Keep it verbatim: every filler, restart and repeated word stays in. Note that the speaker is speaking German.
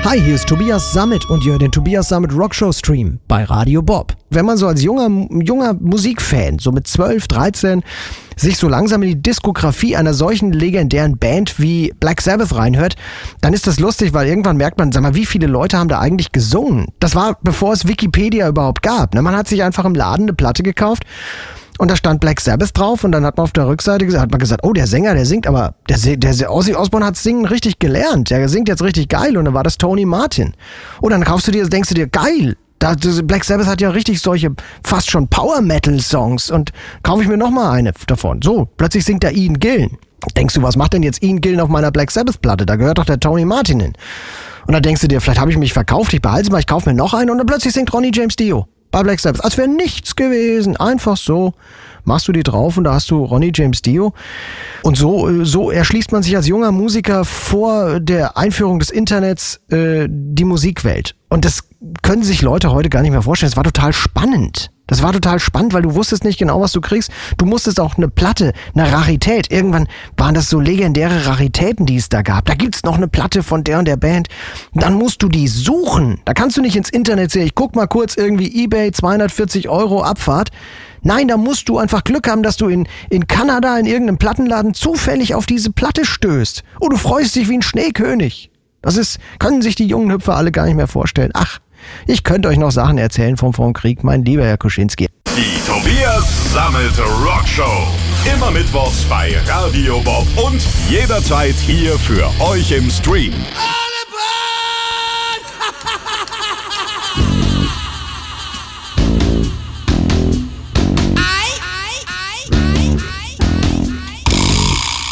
Hi, hier ist Tobias Sammet und ihr hört den Tobias Sammet Rockshow Stream bei Radio Bob. Wenn man so als junger, junger Musikfan, so mit zwölf, dreizehn, sich so langsam in die Diskografie einer solchen legendären Band wie Black Sabbath reinhört, dann ist das lustig, weil irgendwann merkt man, sag mal, wie viele Leute haben da eigentlich gesungen? Das war, bevor es Wikipedia überhaupt gab. Ne? Man hat sich einfach im Laden eine Platte gekauft und da stand Black Sabbath drauf und dann hat man auf der Rückseite gesagt, hat man gesagt, oh, der Sänger, der singt, aber der, der Ozzy Osbourne hat Singen richtig gelernt, der singt jetzt richtig geil und dann war das Tony Martin. Und dann kaufst du dir, denkst du dir, geil, da, Black Sabbath hat ja richtig solche fast schon Power-Metal-Songs und kaufe ich mir nochmal eine davon. So, plötzlich singt da Ian Gillan. Denkst du, was macht denn jetzt Ian Gillan auf meiner Black Sabbath-Platte? Da gehört doch der Tony Martin hin. Und dann denkst du dir, vielleicht habe ich mich verkauft, ich behalte es mal, ich kaufe mir noch einen und dann plötzlich singt Ronnie James Dio bei Black Sabbath. Als wäre nichts gewesen. Einfach so machst du die drauf und da hast du Ronnie James Dio. Und so, so erschließt man sich als junger Musiker vor der Einführung des Internets äh, die Musikwelt. Und das können sich Leute heute gar nicht mehr vorstellen. Es war total spannend. Das war total spannend, weil du wusstest nicht genau, was du kriegst. Du musstest auch eine Platte, eine Rarität. Irgendwann waren das so legendäre Raritäten, die es da gab. Da gibt's noch eine Platte von der und der Band. Dann musst du die suchen. Da kannst du nicht ins Internet sehen. Ich guck mal kurz irgendwie eBay, zweihundertvierzig Euro Abfahrt. Nein, da musst du einfach Glück haben, dass du in, in Kanada in irgendeinem Plattenladen zufällig auf diese Platte stößt. Und du freust dich wie ein Schneekönig. Das ist, können sich die jungen Hüpfer alle gar nicht mehr vorstellen. Ach, ich könnte euch noch Sachen erzählen vom, vom Krieg, mein lieber Herr Kuschinski. Die Tobias Sammet Rockshow. Immer mittwochs bei Radio Bob und jederzeit hier für euch im Stream.